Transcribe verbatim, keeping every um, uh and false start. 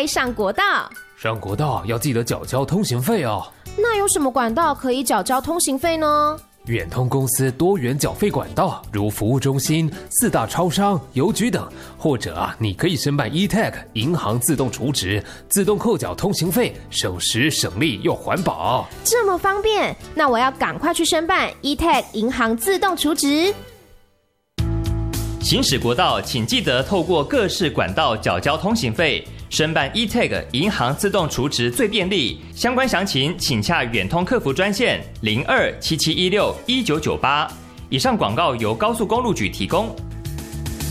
爱上国道。 上国道要记得缴交通行费哦。 那有什么管道可以缴交通行费呢？ 远通公司多元缴费管道，如服务中心、四大超商、邮局等，或者啊，你可以申办 E T A G 银行自动储值，自动扣缴通行费，省时省力又环保。 这么方便，那我要赶快去申办 E T A G 银行自动储值。 行驶国道，请记得透过各式管道缴交通行费。申办 E T A G 银行自动储值最便利，相关详情请洽远通客服专线零二七七一六一九九八。以上广告由高速公路局提供。